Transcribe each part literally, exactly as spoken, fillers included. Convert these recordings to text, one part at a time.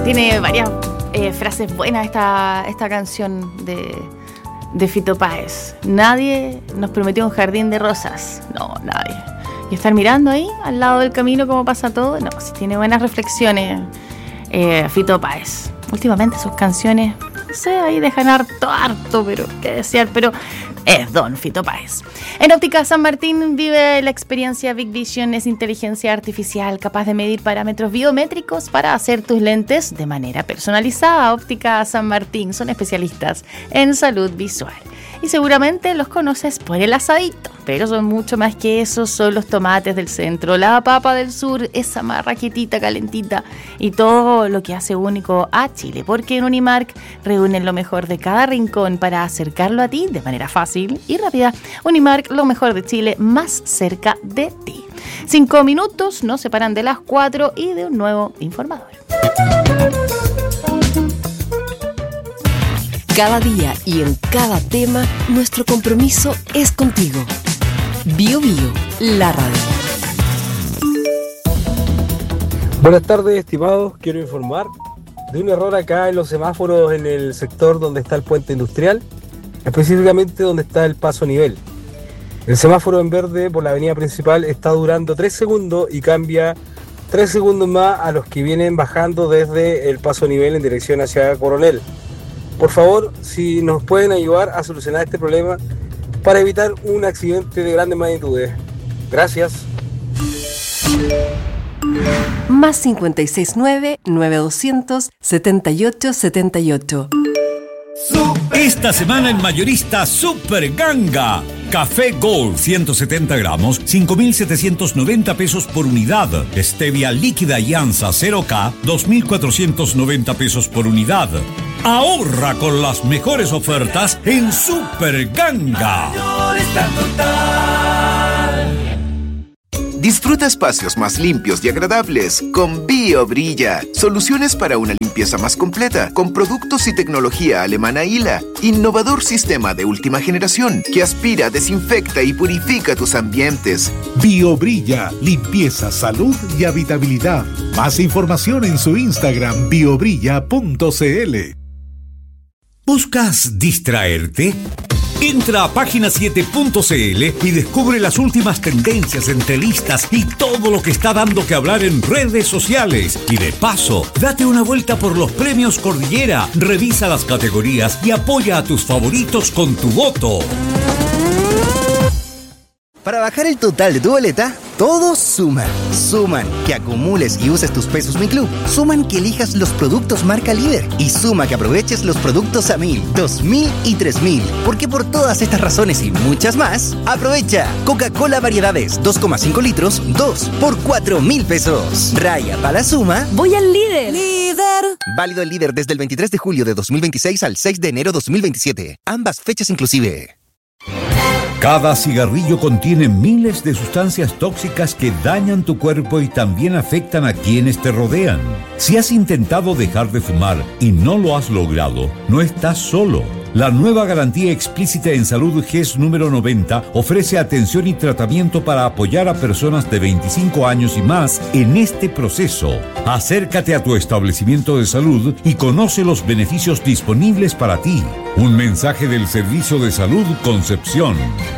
Tiene varias eh, frases buenas esta, esta canción de, de Fito Páez. Nadie nos prometió un jardín de rosas. No, nadie. Y estar mirando ahí, al lado del camino, cómo pasa todo. No, sí tiene buenas reflexiones eh, Fito Páez. Últimamente sus canciones, no sé, ahí dejan harto, harto, pero qué desear, pero es Don Fito Páez. En Óptica San Martín vive la experiencia Big Vision. Es inteligencia artificial capaz de medir parámetros biométricos para hacer tus lentes de manera personalizada. Óptica San Martín son especialistas en salud visual. Y seguramente los conoces por el asadito, pero son mucho más que eso. Son los tomates del centro, la papa del sur, esa marraquetita calentita y todo lo que hace único a Chile, porque en Unimark reúnen lo mejor de cada rincón para acercarlo a ti de manera fácil y rápida. Unimark, lo mejor de Chile, más cerca de ti. Cinco minutos nos separan de las cuatro y de un nuevo informador. Cada día y en cada tema, nuestro compromiso es contigo. Bio Bio, la radio. Buenas tardes, estimados. Quiero informar de un error acá en los semáforos en el sector donde está el puente industrial, específicamente donde está el paso a nivel. El semáforo en verde por la avenida principal está durando tres segundos y cambia tres segundos más a los que vienen bajando desde el paso a nivel en dirección hacia Coronel. Por favor, si nos pueden ayudar a solucionar este problema para evitar un accidente de grandes magnitudes. Gracias. Más cincuenta y seis nueve, nueve doscientos, setenta y ocho setenta y ocho. Esta semana en Mayorista Super Ganga. Café Gold ciento setenta gramos, cinco mil setecientos noventa pesos por unidad. Stevia líquida y Ansa cero K, dos mil cuatrocientos noventa pesos por unidad. Ahorra con las mejores ofertas en Super Ganga. Disfruta espacios más limpios y agradables con BioBrilla. Soluciones para una limpieza más completa con productos y tecnología alemana I L A. Innovador sistema de última generación que aspira, desinfecta y purifica tus ambientes. BioBrilla, limpieza, salud y habitabilidad. Más información en su Instagram biobrilla punto cl. ¿Buscas distraerte? Entra a página siete punto cl y descubre las últimas tendencias, entrevistas y todo lo que está dando que hablar en redes sociales. Y de paso, date una vuelta por los premios Cordillera, revisa las categorías y apoya a tus favoritos con tu voto. Para bajar el total de tu boleta, todos suman. Suman que acumules y uses tus pesos Mi Club. Suman que elijas los productos marca líder. Y suma que aproveches los productos a mil, dos mil y tres mil. Porque por todas estas razones y muchas más, aprovecha Coca-Cola Variedades dos coma cinco litros, dos por cuatro mil pesos. Raya para la suma. Voy al líder. ¡Líder! Válido el líder desde el veintitrés de julio de dos mil veintiséis al seis de enero de dos mil veintisiete. Ambas fechas inclusive. Cada cigarrillo contiene miles de sustancias tóxicas que dañan tu cuerpo y también afectan a quienes te rodean. Si has intentado dejar de fumar y no lo has logrado, no estás solo. La nueva garantía explícita en salud G E S número noventa ofrece atención y tratamiento para apoyar a personas de veinticinco años y más en este proceso. Acércate a tu establecimiento de salud y conoce los beneficios disponibles para ti. Un mensaje del Servicio de Salud Concepción.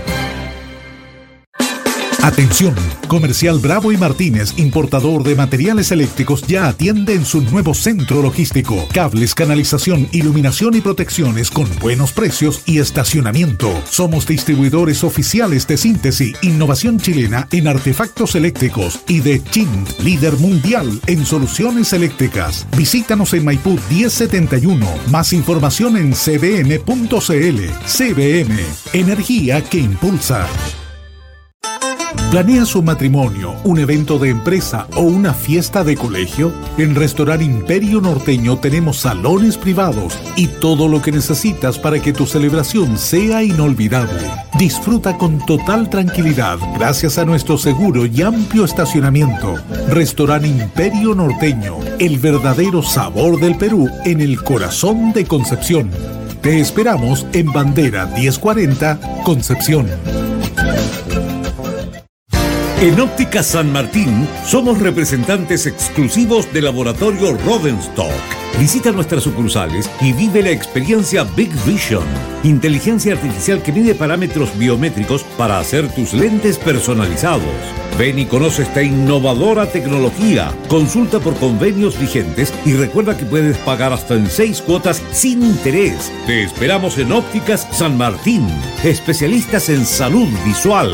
Atención, Comercial Bravo y Martínez, importador de materiales eléctricos, ya atiende en su nuevo centro logístico. Cables, canalización, iluminación y protecciones con buenos precios y estacionamiento. Somos distribuidores oficiales de Síntesis, innovación chilena en artefactos eléctricos, y de Chint, líder mundial en soluciones eléctricas. Visítanos en Maipú diez setenta y uno. Más información en c b m punto c l. C B M, energía que impulsa. ¿Planea su matrimonio, un evento de empresa o una fiesta de colegio? En Restaurant Imperio Norteño tenemos salones privados y todo lo que necesitas para que tu celebración sea inolvidable. Disfruta con total tranquilidad gracias a nuestro seguro y amplio estacionamiento. Restaurant Imperio Norteño, el verdadero sabor del Perú en el corazón de Concepción. Te esperamos en Bandera diez cuarenta, Concepción. En Óptica San Martín somos representantes exclusivos del laboratorio Rodenstock. Visita nuestras sucursales y vive la experiencia Big Vision, inteligencia artificial que mide parámetros biométricos para hacer tus lentes personalizados. Ven y conoce esta innovadora tecnología. Consulta por convenios vigentes y recuerda que puedes pagar hasta en seis cuotas sin interés. Te esperamos en Ópticas San Martín, especialistas en salud visual.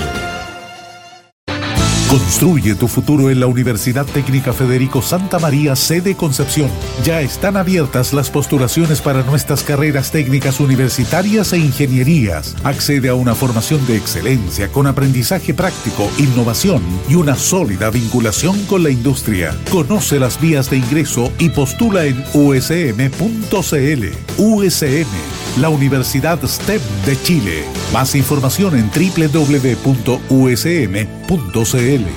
Construye tu futuro en la Universidad Técnica Federico Santa María, sede Concepción. Ya están abiertas las postulaciones para nuestras carreras técnicas universitarias e ingenierías. Accede a una formación de excelencia con aprendizaje práctico, innovación y una sólida vinculación con la industria. Conoce las vías de ingreso y postula en u s m punto c l. U S M, la Universidad S T E M de Chile. Más información en doble u doble u doble u punto u s m punto c l.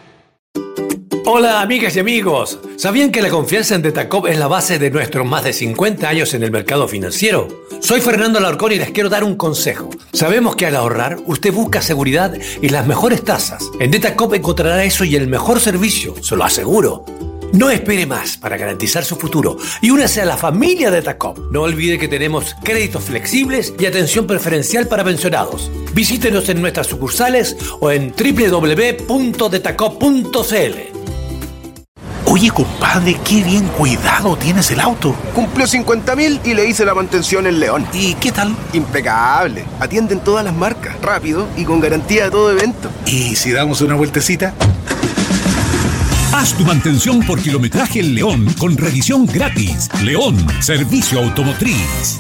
Hola amigas y amigos, ¿sabían que la confianza en Detacop es la base de nuestros más de cincuenta años en el mercado financiero? Soy Fernando Alarcón y les quiero dar un consejo. Sabemos que al ahorrar usted busca seguridad y las mejores tasas. En Detacop encontrará eso y el mejor servicio, se lo aseguro. No espere más para garantizar su futuro y únase a la familia de Detacop. No olvide que tenemos créditos flexibles y atención preferencial para pensionados. Visítenos en nuestras sucursales o en doble u doble u doble u punto detacop punto c l. Oye, compadre, qué bien cuidado tienes el auto. Cumplió cincuenta mil y le hice la mantención en León. ¿Y qué tal? Impecable. Atienden todas las marcas, rápido y con garantía de todo evento. ¿Y si damos una vueltecita? Haz tu mantención por kilometraje en León con revisión gratis. León, servicio automotriz.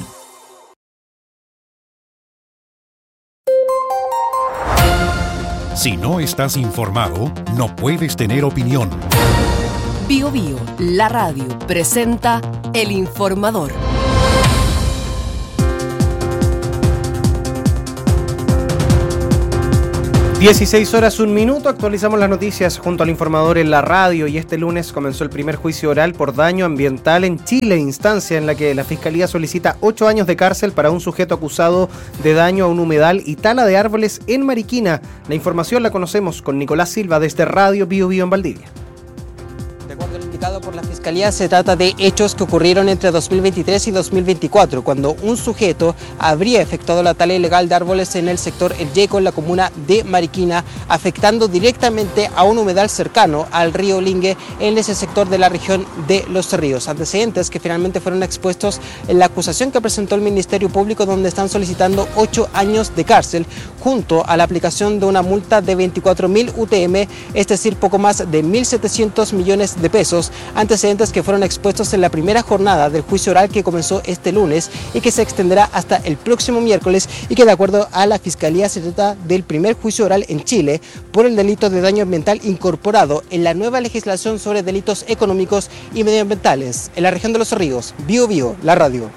Si no estás informado, no puedes tener opinión. Bio Bio, la radio, presenta El Informador. dieciséis horas, un minuto, actualizamos las noticias junto al Informador en la radio y este lunes comenzó el primer juicio oral por daño ambiental en Chile, instancia en la que la Fiscalía solicita ocho años de cárcel para un sujeto acusado de daño a un humedal y tala de árboles en Mariquina. La información la conocemos con Nicolás Silva desde Radio Bio Bio en Valdivia. De acuerdo al indicado por la Fiscalía, se trata de hechos que ocurrieron entre dos mil veintitrés y dos mil veinticuatro, cuando un sujeto habría efectuado la tala ilegal de árboles en el sector El Yeco, en la comuna de Mariquina, afectando directamente a un humedal cercano al río Lingue, en ese sector de la región de Los Ríos. Antecedentes que finalmente fueron expuestos en la acusación que presentó el Ministerio Público, donde están solicitando ocho años de cárcel, junto a la aplicación de una multa de veinticuatro mil U T M, es decir, poco más de mil setecientos millones de pesos, antecedentes que fueron expuestos en la primera jornada del juicio oral que comenzó este lunes y que se extenderá hasta el próximo miércoles, y que de acuerdo a la Fiscalía se trata del primer juicio oral en Chile por el delito de daño ambiental incorporado en la nueva legislación sobre delitos económicos y medioambientales. En la región de Los Ríos, Bio Bio, la radio.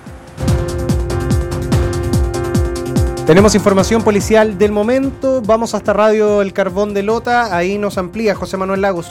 Tenemos información policial del momento, vamos hasta Radio El Carbón de Lota, ahí nos amplía José Manuel Lagos.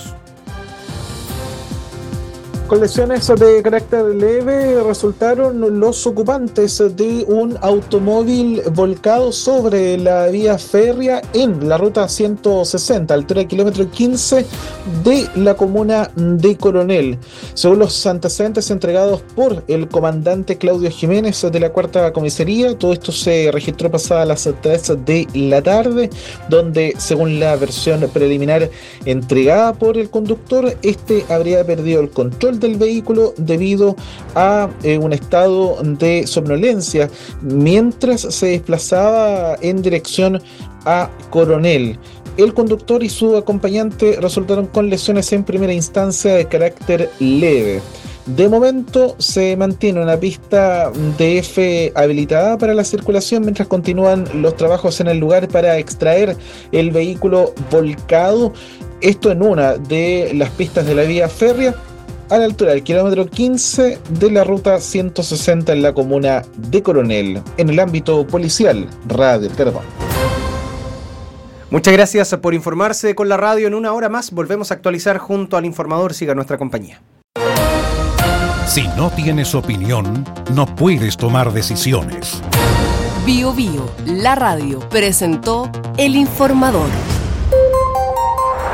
Con lesiones de carácter leve resultaron los ocupantes de un automóvil volcado sobre la vía férrea en la ruta ciento sesenta, altura kilómetro quince de la comuna de Coronel. Según los antecedentes entregados por el comandante Claudio Jiménez de la cuarta comisaría, todo esto se registró pasadas las tres de la tarde, donde según la versión preliminar entregada por el conductor, este habría perdido el control del vehículo debido a eh, un estado de somnolencia mientras se desplazaba en dirección a Coronel. El conductor y su acompañante resultaron con lesiones en primera instancia de carácter leve. De momento se mantiene una pista D F habilitada para la circulación mientras continúan los trabajos en el lugar para extraer el vehículo volcado. Esto en una de las pistas de la vía férrea a la altura del kilómetro quince de la ruta ciento sesenta en la comuna de Coronel. En el ámbito policial, Radio El Carbón. Muchas gracias por informarse con la radio. En una hora más volvemos a actualizar junto al Informador. Siga nuestra compañía. Si no tienes opinión, no puedes tomar decisiones. Bio Bio, la radio, presentó El Informador.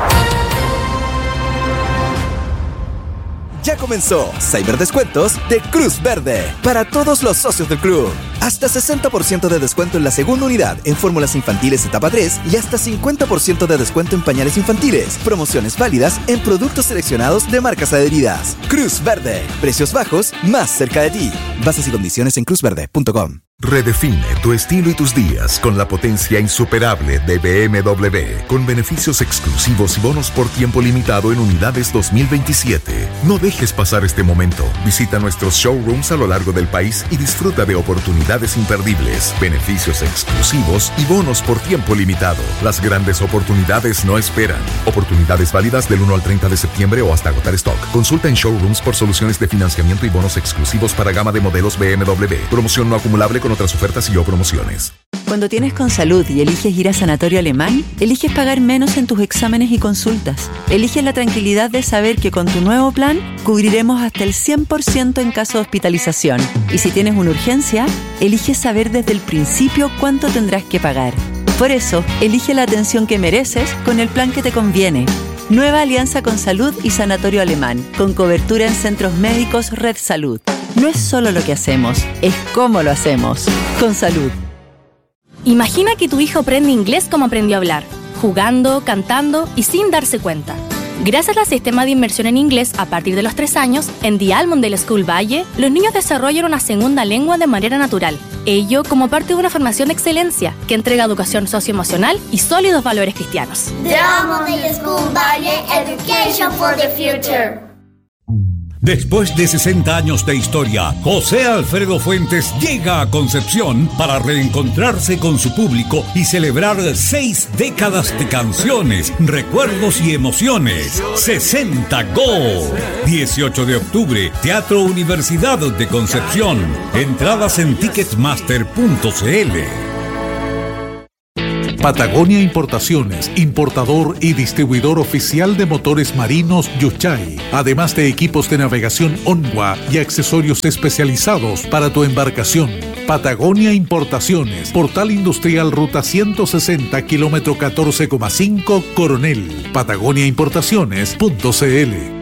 ya comenzó. Cyberdescuentos de Cruz Verde para todos los socios del club. Hasta sesenta por ciento de descuento en la segunda unidad en fórmulas infantiles etapa tres y hasta cincuenta por ciento de descuento en pañales infantiles. Promociones válidas en productos seleccionados de marcas adheridas. Cruz Verde. Precios bajos más cerca de ti. Bases y condiciones en cruz verde punto com. Redefine tu estilo y tus días con la potencia insuperable de B M W, con beneficios exclusivos y bonos por tiempo limitado en unidades dos mil veintisiete. No dejes pasar este momento. Visita nuestros showrooms a lo largo del país y disfruta de oportunidades imperdibles, beneficios exclusivos y bonos por tiempo limitado. Las grandes oportunidades no esperan. Oportunidades válidas del uno al treinta de septiembre o hasta agotar stock. Consulta en showrooms por soluciones de financiamiento y bonos exclusivos para gama de modelos B M W. Promoción no acumulable con otras ofertas y o promociones. Cuando tienes Consalud y eliges ir a Sanatorio Alemán, eliges pagar menos en tus exámenes y consultas. Eliges la tranquilidad de saber que con tu nuevo plan cubriremos hasta el cien por ciento en caso de hospitalización. Y si tienes una urgencia, eliges saber desde el principio cuánto tendrás que pagar. Por eso, elige la atención que mereces con el plan que te conviene. Nueva alianza con Salud y Sanatorio Alemán, con cobertura en centros médicos Red Salud. No es solo lo que hacemos, es cómo lo hacemos. Con Salud. Imagina que tu hijo aprende inglés como aprendió a hablar, jugando, cantando y sin darse cuenta. Gracias al sistema de inmersión en inglés a partir de los tres años, en The Almondale School Valle, los niños desarrollan una segunda lengua de manera natural. Ello como parte de una formación de excelencia que entrega educación socioemocional y sólidos valores cristianos. The Almondale School Valle, Education for the Future. Después de sesenta años de historia, José Alfredo Fuentes llega a Concepción para reencontrarse con su público y celebrar seis décadas de canciones, recuerdos y emociones. sesenta Go. dieciocho de octubre, Teatro Universidad de Concepción. Entradas en ticketmaster punto c l. Patagonia Importaciones, importador y distribuidor oficial de motores marinos Yuchay, además de equipos de navegación Onwa y accesorios especializados para tu embarcación. Patagonia Importaciones, Portal Industrial Ruta ciento sesenta, kilómetro catorce coma cinco, Coronel. Patagonia Importaciones punto c l.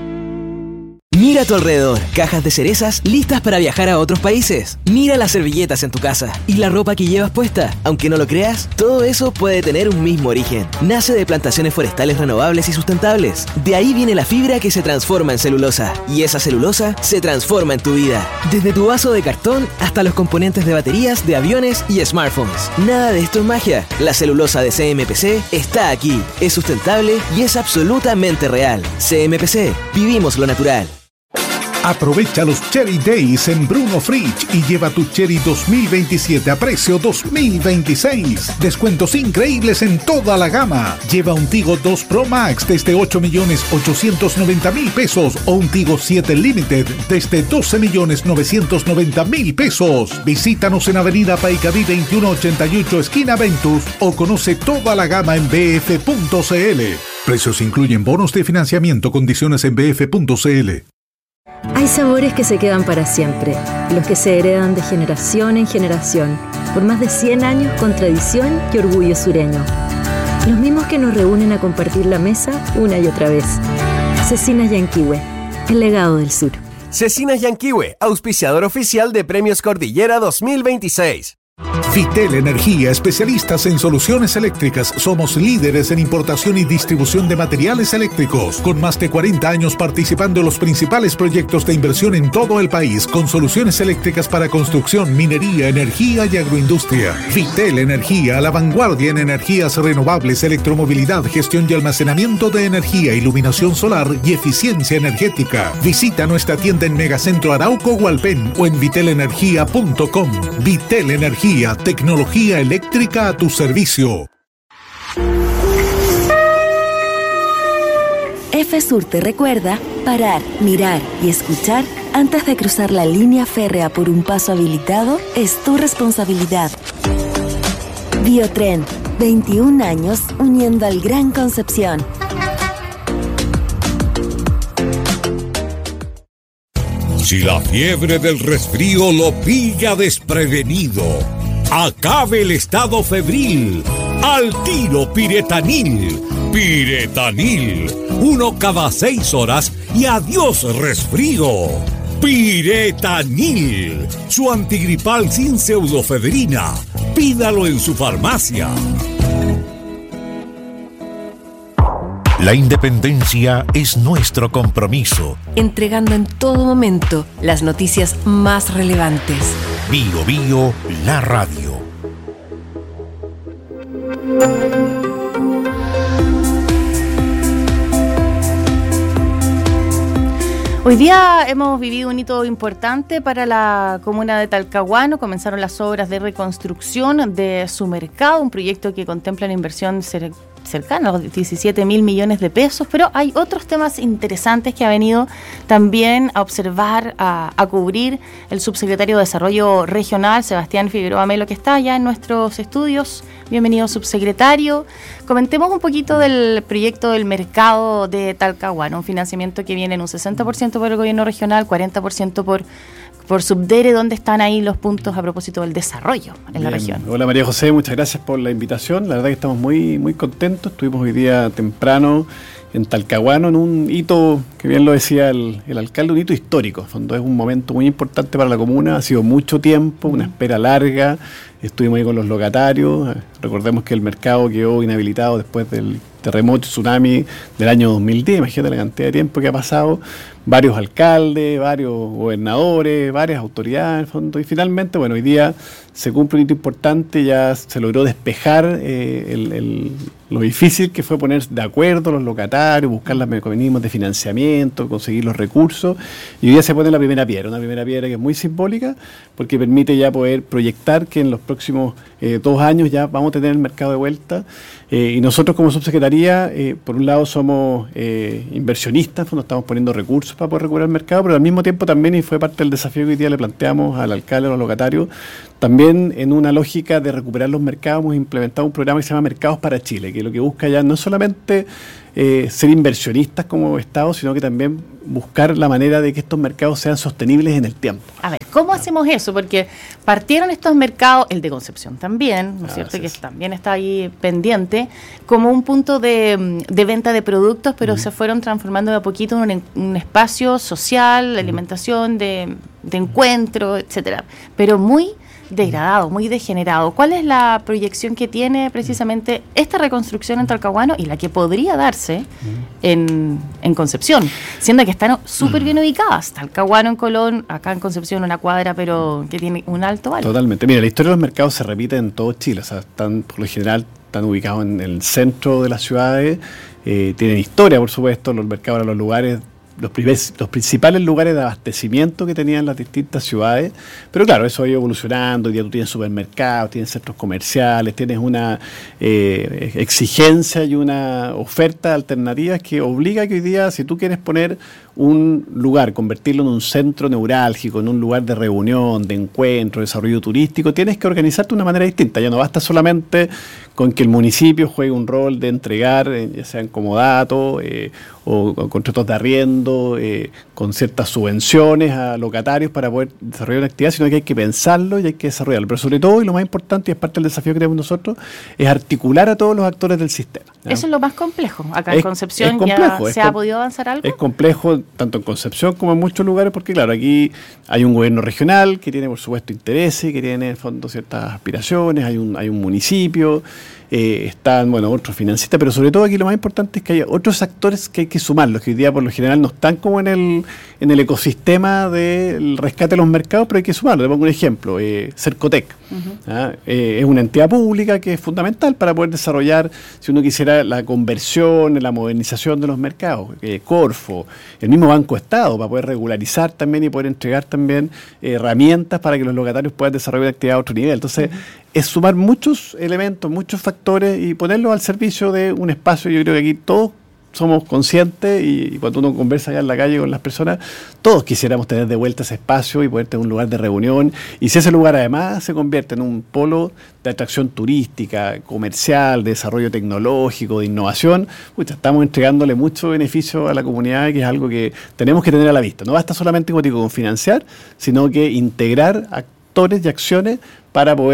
Mira a tu alrededor, cajas de cerezas listas para viajar a otros países. Mira las servilletas en tu casa y la ropa que llevas puesta. Aunque no lo creas, todo eso puede tener un mismo origen. Nace de plantaciones forestales renovables y sustentables. De ahí viene la fibra que se transforma en celulosa. Y esa celulosa se transforma en tu vida. Desde tu vaso de cartón hasta los componentes de baterías de aviones y smartphones. Nada de esto es magia. La celulosa de C M P C está aquí. Es sustentable y es absolutamente real. C M P C, vivimos lo natural. Aprovecha los Cherry Days en Bruno Fridge y lleva tu Cherry dos mil veintisiete a precio dos mil veintiséis. Descuentos increíbles en toda la gama. Lleva un Tigo dos Pro Max desde ocho millones ochocientos noventa mil pesos o un Tigo siete Limited desde doce millones novecientos noventa mil pesos. Visítanos en Avenida Paicaví veintiuno ochenta y ocho, esquina Ventus, o conoce toda la gama en b f punto c l. Precios incluyen bonos de financiamiento, condiciones en b f punto c l. Hay sabores que se quedan para siempre, los que se heredan de generación en generación, por más de cien años con tradición y orgullo sureño. Los mismos que nos reúnen a compartir la mesa una y otra vez. Cecinas Yanquihue, el legado del sur. Cecinas Yanquihue, auspiciador oficial de Premios Cordillera dos mil veintiséis. Vitel Energía, especialistas en soluciones eléctricas. Somos líderes en importación y distribución de materiales eléctricos, con más de cuarenta años participando en los principales proyectos de inversión en todo el país, con soluciones eléctricas para construcción, minería, energía y agroindustria. Vitel Energía, a la vanguardia en energías renovables, electromovilidad, gestión y almacenamiento de energía, iluminación solar y eficiencia energética. Visita nuestra tienda en Megacentro Arauco Hualpén o en vitel energía punto com. Vitel Energía, tecnología eléctrica a tu servicio. F-Sur te recuerda parar, mirar y escuchar antes de cruzar la línea férrea por un paso habilitado es tu responsabilidad. Biotren, veintiún años uniendo al Gran Concepción. Si la fiebre del resfrío lo pilla desprevenido, acabe el estado febril. Al tiro Piretanil. Piretanil, uno cada seis horas y adiós resfrío. Piretanil, su antigripal sin pseudofedrina. Pídalo en su farmacia. La independencia es nuestro compromiso. Entregando en todo momento las noticias más relevantes. Bio Bio, la radio. Hoy día hemos vivido un hito importante para la comuna de Talcahuano. Comenzaron las obras de reconstrucción de su mercado, un proyecto que contempla una inversión cercana cercana a los diecisiete mil millones de pesos, pero hay otros temas interesantes que ha venido también a observar, a, a cubrir el subsecretario de Desarrollo Regional, Sebastián Figueroa Melo, que está ya en nuestros estudios. Bienvenido, subsecretario. Comentemos un poquito del proyecto del mercado de Talcahuano, un financiamiento que viene en un sesenta por ciento por el gobierno regional, cuarenta por ciento por por Subdere. ¿Dónde están ahí los puntos a propósito del desarrollo en Bien. la región? Hola María José, muchas gracias por la invitación. La verdad que estamos muy, muy contentos. Estuvimos hoy día temprano en Talcahuano en un hito, que bien lo decía el, el alcalde, un hito histórico. En fondo es un momento muy importante para la comuna. Ha sido mucho tiempo, una espera larga. Estuvimos ahí con los locatarios. Recordemos que el mercado quedó inhabilitado después del terremoto y tsunami del año dos mil diez. Imagínate la cantidad de tiempo que ha pasado. Varios alcaldes, varios gobernadores, varias autoridades, en el fondo. Y finalmente, bueno, hoy día se cumple un hito importante. Ya se logró despejar eh, el, el, lo difícil que fue poner de acuerdo los locatarios, buscar los mecanismos de financiamiento, conseguir los recursos. Y hoy día se pone la primera piedra, una primera piedra que es muy simbólica, porque permite ya poder proyectar que en los próximos eh, dos años ya vamos a tener el mercado de vuelta. Eh, y nosotros como subsecretaría, eh, por un lado somos eh, inversionistas, nos estamos poniendo recursos para poder recuperar el mercado, pero al mismo tiempo también, y fue parte del desafío que hoy día le planteamos al alcalde, a los locatarios, también en una lógica de recuperar los mercados hemos implementado un programa que se llama Mercados para Chile, que lo que busca ya no es solamente eh, ser inversionistas como Estado, sino que también buscar la manera de que estos mercados sean sostenibles en el tiempo. A ver, ¿cómo hacemos eso? Porque partieron estos mercados, el de Concepción también, ¿no es cierto? Que también está ahí pendiente, como un punto de, de venta de productos, pero uh-huh. se fueron transformando de a poquito en un, un espacio social, de alimentación, de, de encuentro, etcétera. Pero muy degradado, muy degenerado. ¿Cuál es la proyección que tiene precisamente esta reconstrucción en Talcahuano y la que podría darse en, en Concepción? Siendo que están súper bien ubicadas. Talcahuano en Colón, acá en Concepción una cuadra, pero que tiene un alto valor. Totalmente. Mira, la historia de los mercados se repite en todo Chile. O sea, están, por lo general, están ubicados en el centro de las ciudades. Eh, tienen historia, por supuesto. Los mercados eran los lugares Los, los principales lugares de abastecimiento que tenían las distintas ciudades, pero claro, eso ha ido evolucionando. Hoy día tú tienes supermercados, tienes centros comerciales, tienes una eh, exigencia y una oferta de alternativas que obliga que hoy día, si tú quieres poner un lugar, convertirlo en un centro neurálgico, en un lugar de reunión, de encuentro, de desarrollo turístico, tienes que organizarte de una manera distinta. Ya no basta solamente con que el municipio juegue un rol de entregar, eh, ya sean comodatos eh, o, o contratos de arriendo, eh, con ciertas subvenciones a locatarios para poder desarrollar una actividad, sino que hay que pensarlo y hay que desarrollarlo. Pero sobre todo, y lo más importante, y es parte del desafío que tenemos nosotros, es articular a todos los actores del sistema, ¿no? Eso es lo más complejo. Acá en es, Concepción es complejo, ya se ha podido avanzar algo. Es complejo tanto en Concepción como en muchos lugares, porque claro, aquí hay un gobierno regional que tiene por supuesto intereses, que tiene en el fondo ciertas aspiraciones, hay un, hay un municipio, eh, están bueno otros financistas, pero sobre todo aquí lo más importante es que hay otros actores que hay que sumarlos, que hoy día por lo general no están como en el, en el ecosistema del rescate de los mercados, pero hay que sumarlos. Te pongo un ejemplo, eh, Cercotec. Uh-huh. ¿ah? eh, es una entidad pública que es fundamental para poder desarrollar, si uno quisiera, la conversión, la modernización de los mercados. eh, Corfo, el mismo Banco Estado, para poder regularizar también y poder entregar también eh, herramientas para que los locatarios puedan desarrollar actividad a otro nivel. Entonces, uh-huh. es sumar muchos elementos, muchos factores y ponerlos al servicio de un espacio. Yo creo que aquí todos somos conscientes y, y cuando uno conversa allá en la calle con las personas, todos quisiéramos tener de vuelta ese espacio y poder tener un lugar de reunión. Y si ese lugar además se convierte en un polo de atracción turística, comercial, de desarrollo tecnológico, de innovación, pues estamos entregándole mucho beneficio a la comunidad, que es algo que tenemos que tener a la vista. No basta solamente, como digo, con financiar, sino que integrar actores y acciones para poder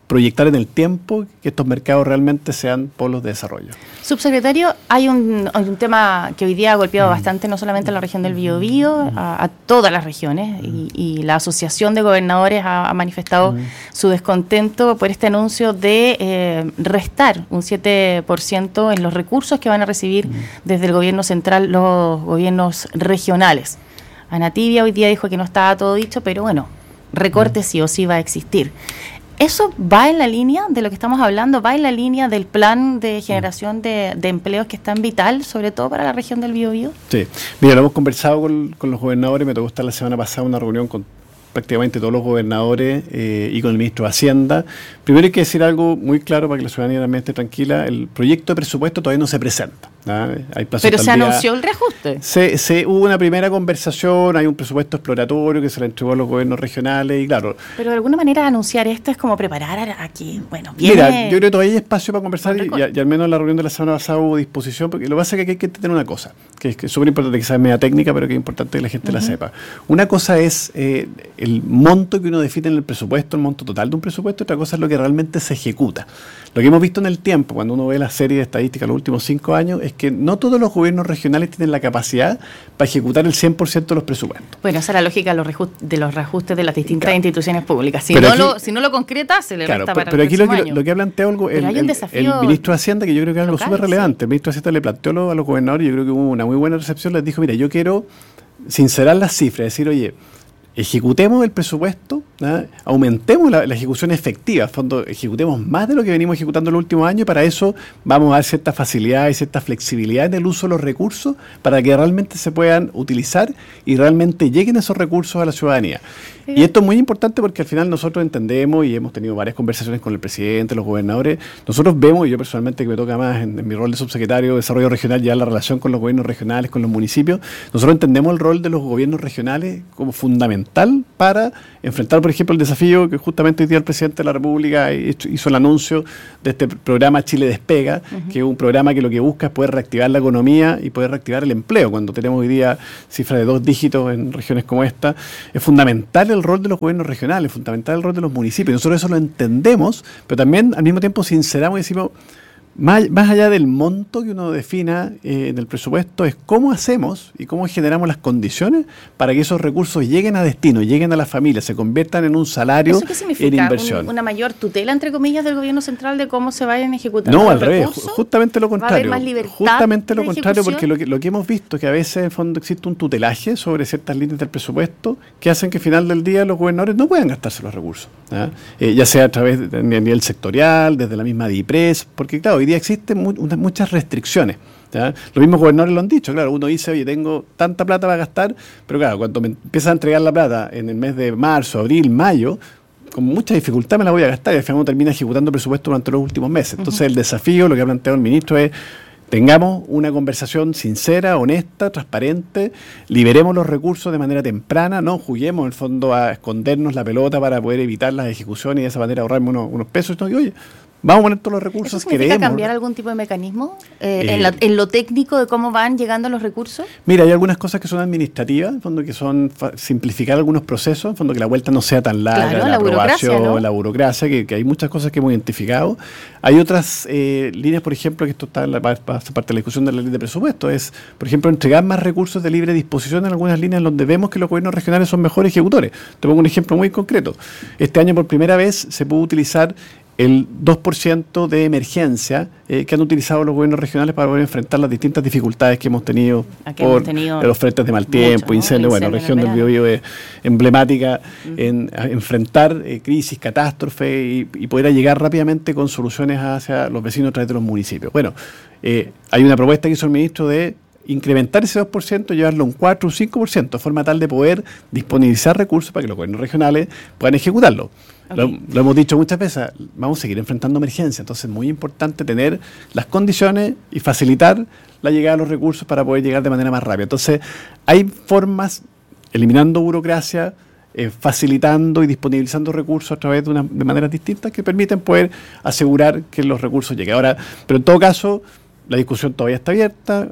proyectar en el tiempo que estos mercados realmente sean polos de desarrollo. Subsecretario, hay un, hay un tema que hoy día ha golpeado mm. bastante, no solamente a la región del Biobío, mm. a, a todas las regiones, mm. y, y la Asociación de Gobernadores ha, ha manifestado mm. su descontento por este anuncio de eh, restar un siete por ciento en los recursos que van a recibir mm. desde el gobierno central los gobiernos regionales. Ana Tibia hoy día dijo que no estaba todo dicho, pero bueno, recorte mm. sí o sí va a existir. ¿Eso va en la línea de lo que estamos hablando? ¿Va en la línea del plan de generación de, de empleos que es tan vital, sobre todo para la región del Biobío? Sí, mira, lo hemos conversado con, con los gobernadores. Me tocó estar la semana pasada en una reunión con prácticamente todos los gobernadores eh, y con el ministro de Hacienda. Primero hay que decir algo muy claro para que la ciudadanía también esté tranquila. El proyecto de presupuesto todavía no se presenta. ¿no? Hay Pero se anunció el reajuste. Se, se, hubo una primera conversación, hay un presupuesto exploratorio que se le entregó a los gobiernos regionales y claro. Pero de alguna manera anunciar esto es como preparar aquí, bueno, viene... Mira, yo creo que todavía hay espacio para conversar y, y, y al menos en la reunión de la semana pasada hubo disposición, porque lo que pasa es que hay que entender una cosa, que es súper importante, que sea media técnica, pero que es importante que la gente uh-huh. la sepa. Una cosa es eh, el monto que uno define en el presupuesto, el monto total de un presupuesto, otra cosa es lo que realmente se ejecuta. Lo que hemos visto en el tiempo, cuando uno ve la serie de estadísticas de los últimos cinco años, es que no todos los gobiernos regionales tienen la capacidad para ejecutar el cien por ciento de los presupuestos. Bueno, esa es la lógica de los, de los reajustes de las distintas claro. instituciones públicas. Si no, aquí, lo, si no lo concreta, se le claro, resta pero, para pero el aquí próximo lo que, año. lo que ha planteado el, el, el, el ministro de Hacienda, que yo creo que es algo súper relevante, sí. el ministro de Hacienda le planteó a los gobernadores, yo creo que hubo una muy buena recepción, les dijo, mira, yo quiero sincerar las cifras, decir, oye, ejecutemos el presupuesto, ¿no? aumentemos la, la ejecución efectiva, en fondo, ejecutemos más de lo que venimos ejecutando en los últimos años, y para eso vamos a dar cierta facilidad y cierta flexibilidad en el uso de los recursos para que realmente se puedan utilizar y realmente lleguen esos recursos a la ciudadanía. Sí. Y esto es muy importante porque al final nosotros entendemos, y hemos tenido varias conversaciones con el presidente, los gobernadores, nosotros vemos, y yo personalmente que me toca más en, en mi rol de subsecretario de Desarrollo Regional, ya la relación con los gobiernos regionales, con los municipios, nosotros entendemos el rol de los gobiernos regionales como fundamental para enfrentar, por ejemplo, el desafío que justamente hoy día el presidente de la República hizo el anuncio de este programa Chile Despega, uh-huh. que es un programa que lo que busca es poder reactivar la economía y poder reactivar el empleo. Cuando tenemos hoy día cifras de dos dígitos en regiones como esta, es fundamental el rol de los gobiernos regionales, es fundamental el rol de los municipios. Nosotros eso lo entendemos, pero también al mismo tiempo sinceramos y decimos, Más, más allá del monto que uno defina eh, en el presupuesto, es cómo hacemos y cómo generamos las condiciones para que esos recursos lleguen a destino, lleguen a las familias, se conviertan en un salario en inversión. Un, ¿Una mayor tutela, entre comillas, del gobierno central de cómo se vayan ejecutando no, los al revés, recursos? Justamente lo contrario. ¿Va a haber más libertad justamente lo de contrario, ejecución? porque lo que, lo que hemos visto es que a veces en fondo existe un tutelaje sobre ciertas líneas del presupuesto que hacen que al final del día los gobernadores no puedan gastarse los recursos, ¿ah? eh, ya sea a través de, a nivel sectorial, desde la misma DIPRES, porque claro, hoy día existen muy, muchas restricciones. ¿ya? Los mismos gobernadores lo han dicho, claro, uno dice, oye, tengo tanta plata para gastar, pero claro, cuando me empiezan a entregar la plata en el mes de marzo, abril, mayo, con mucha dificultad me la voy a gastar y al final uno termina ejecutando presupuesto durante los últimos meses. Entonces uh-huh. el desafío, lo que ha planteado el ministro es, tengamos una conversación sincera, honesta, transparente, liberemos los recursos de manera temprana, no juguemos en el fondo a escondernos la pelota para poder evitar las ejecuciones y de esa manera ahorrarme unos, unos pesos, no, y, oye, vamos a poner todos los recursos. ¿Eso significa queremos cambiar algún tipo de mecanismo eh, eh, en, la, en lo técnico de cómo van llegando los recursos? Mira, hay algunas cosas que son administrativas, en fondo que son fa- simplificar algunos procesos, en fondo que la vuelta no sea tan larga, claro, la, la aprobación, burocracia, ¿no? la burocracia, que, que hay muchas cosas que hemos identificado. Hay otras eh, líneas, por ejemplo, que esto está en la parte de la discusión de la ley de presupuesto, es, por ejemplo, entregar más recursos de libre disposición en algunas líneas donde vemos que los gobiernos regionales son mejores ejecutores. Te pongo un ejemplo muy concreto. Este año por primera vez se pudo utilizar el dos por ciento de emergencia eh, que han utilizado los gobiernos regionales para poder enfrentar las distintas dificultades que hemos tenido Aquí por hemos tenido los frentes de mal tiempo, mucho, ¿no? incendios. Bueno, la región del Biobío es emblemática uh-huh. en a, enfrentar eh, crisis, catástrofes y, y poder llegar rápidamente con soluciones hacia los vecinos a través de los municipios. Bueno, eh, hay una propuesta que hizo el ministro de incrementar ese dos por ciento, llevarlo a un cuatro o cinco por ciento, de forma tal de poder disponibilizar recursos para que los gobiernos regionales puedan ejecutarlo. Okay. Lo, lo hemos dicho muchas veces, vamos a seguir enfrentando emergencias, entonces es muy importante tener las condiciones y facilitar la llegada de los recursos para poder llegar de manera más rápida. Entonces, hay formas, eliminando burocracia, eh, facilitando y disponibilizando recursos a través de, una, de maneras distintas que permiten poder asegurar que los recursos lleguen. Ahora, pero en todo caso, la discusión todavía está abierta.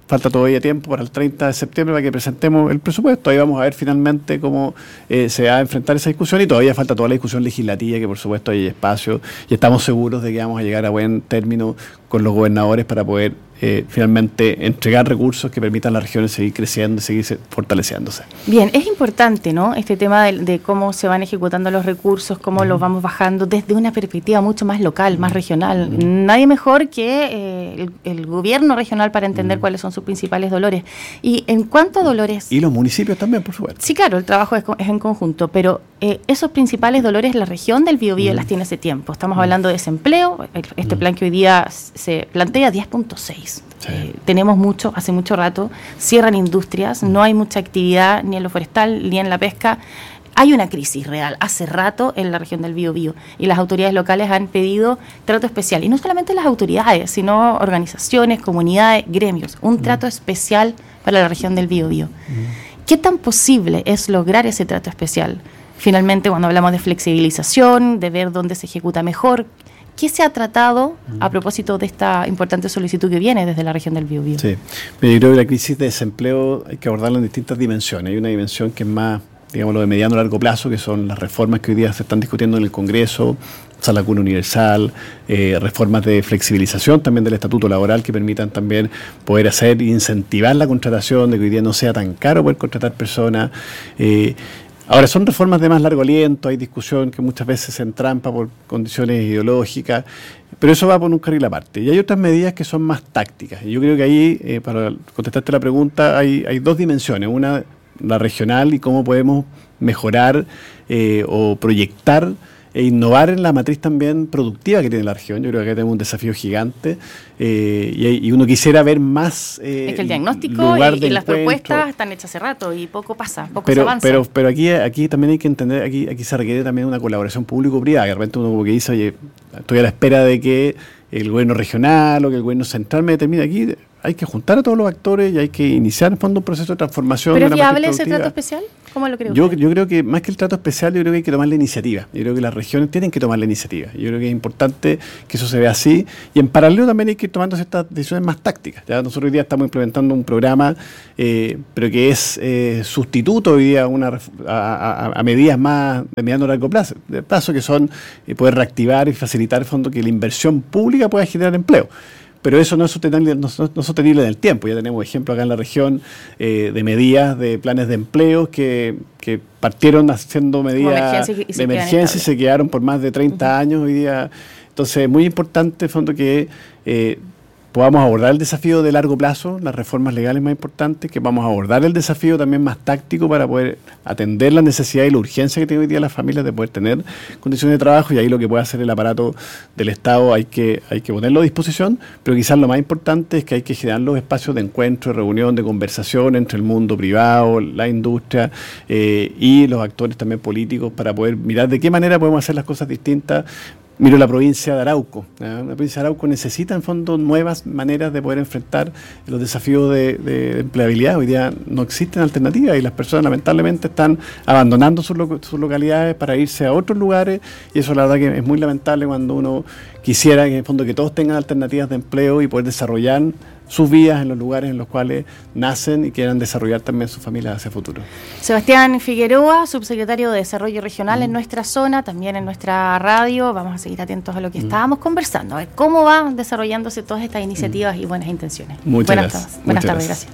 falta todavía tiempo para el treinta de septiembre para que presentemos el presupuesto. Ahí vamos a ver finalmente cómo eh, se va a enfrentar esa discusión y todavía falta toda la discusión legislativa, que por supuesto hay espacio y estamos seguros de que vamos a llegar a buen término con los gobernadores para poder eh, finalmente entregar recursos que permitan a las regiones seguir creciendo y seguir fortaleciéndose. Bien, es importante, ¿no?, este tema de, de cómo se van ejecutando los recursos, cómo uh-huh. los vamos bajando desde una perspectiva mucho más local, más regional. Uh-huh. Nadie mejor que eh, el, el gobierno regional para entender uh-huh. cuáles son sus principales dolores. Y en cuanto a dolores... Y los municipios también, por supuesto. Sí, claro, el trabajo es, es en conjunto, pero eh, esos principales dolores la región del Biobío uh-huh. las tiene hace tiempo. Estamos uh-huh. hablando de desempleo, este uh-huh. plan que hoy día se plantea diez punto seis. Sí. Eh, tenemos mucho, hace mucho rato, cierran industrias, no hay mucha actividad ni en lo forestal ni en la pesca. Hay una crisis real hace rato en la región del Biobío y las autoridades locales han pedido trato especial. Y no solamente las autoridades, sino organizaciones, comunidades, gremios. Un mm. trato especial para la región del Biobío. Mm. ¿Qué tan posible es lograr ese trato especial? Finalmente, cuando hablamos de flexibilización, de ver dónde se ejecuta mejor, ¿qué se ha tratado a propósito de esta importante solicitud que viene desde la región del Biobío? Sí, yo creo que la crisis de desempleo hay que abordarla en distintas dimensiones. Hay una dimensión que es más, digamos, lo de mediano a largo plazo, que son las reformas que hoy día se están discutiendo en el Congreso, salario universal, eh, reformas de flexibilización también del estatuto laboral que permitan también poder hacer e incentivar la contratación, de que hoy día no sea tan caro poder contratar personas. Eh, Ahora, son reformas de más largo aliento, hay discusión que muchas veces se entrampa por condiciones ideológicas, pero eso va por un carril aparte. Y hay otras medidas que son más tácticas. Y yo creo que ahí, eh, para contestarte la pregunta, hay, hay dos dimensiones. Una, la regional y cómo podemos mejorar eh, o proyectar e innovar en la matriz también productiva que tiene la región. Yo creo que acá tenemos un desafío gigante eh, y, y uno quisiera ver más eh, es que el diagnóstico y, y las propuestas están hechas hace rato y poco pasa, poco pero, se avanza. Pero, pero aquí, aquí también hay que entender, aquí, aquí se requiere también una colaboración público-privada, que de repente uno como que dice, oye, estoy a la espera de que el gobierno regional o que el gobierno central me determine. Aquí hay que juntar a todos los actores y hay que iniciar en fondo un proceso de transformación. ¿Pero es viable ese trato especial? ¿Cómo lo creo? Yo, yo creo que más que el trato especial, yo creo que hay que tomar la iniciativa. Yo creo que las regiones tienen que tomar la iniciativa. Yo creo que es importante que eso se vea así. Y en paralelo también hay que ir tomando ciertas decisiones más tácticas. Ya nosotros hoy día estamos implementando un programa, eh, pero que es eh, sustituto hoy día una, a, a, a medidas más de mediano a largo plazo, de plazo que son eh, poder reactivar y facilitar, en fondo, que la inversión pública pueda generar empleo. Pero eso no es sostenible, no, no, no sostenible en el tiempo. Ya tenemos ejemplos acá en la región eh, de medidas, de planes de empleo que, que partieron haciendo medidas de emergencia y se quedaron por más de treinta uh-huh. años hoy día. Entonces, es muy importante, en fondo, que eh, podamos abordar el desafío de largo plazo, las reformas legales más importantes, que vamos a abordar el desafío también más táctico para poder atender la necesidad y la urgencia que tienen hoy día las familias de poder tener condiciones de trabajo, y ahí lo que puede hacer el aparato del Estado hay que, hay que ponerlo a disposición, pero quizás lo más importante es que hay que generar los espacios de encuentro, de reunión, de conversación entre el mundo privado, la industria eh, y los actores también políticos para poder mirar de qué manera podemos hacer las cosas distintas. Miro la provincia de Arauco. ¿eh? La provincia de Arauco necesita, en fondo, nuevas maneras de poder enfrentar los desafíos de, de empleabilidad. Hoy día no existen alternativas y las personas, lamentablemente, están abandonando sus, lo, sus localidades para irse a otros lugares, y eso, la verdad, que es muy lamentable cuando uno quisiera que, en fondo, que todos tengan alternativas de empleo y poder desarrollar sus vidas en los lugares en los cuales nacen y quieran desarrollar también sus familias hacia el futuro. Sebastián Figueroa, subsecretario de Desarrollo Regional mm. en nuestra zona, también en nuestra radio. Vamos a seguir atentos a lo que mm. estábamos conversando, a ver cómo van desarrollándose todas estas iniciativas mm. y buenas intenciones. Muchas buenas gracias. Tardes. Buenas Muchas tardes, gracias.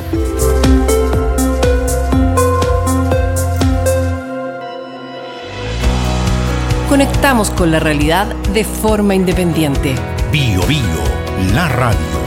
gracias. Conectamos con la realidad de forma independiente. Bio Bio, la radio.